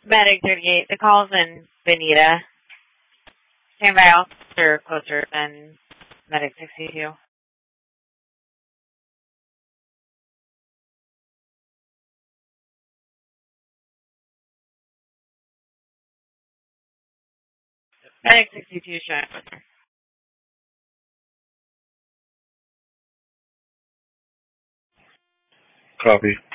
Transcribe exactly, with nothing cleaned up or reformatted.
Medic thirty-eight, the call's in Benita. Standby officer closer than Medic sixty-two. Medic sixty-two showing closer. Copy.